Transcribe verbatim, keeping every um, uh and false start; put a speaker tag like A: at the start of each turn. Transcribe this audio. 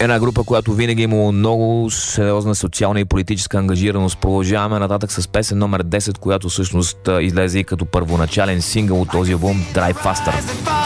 A: Една група, която винаги има много сериозна социална и политическа ангажираност. Продължаваме нататък с песен номер десет, която всъщност излезе и като първоначален сингъл от този албум Drive Faster.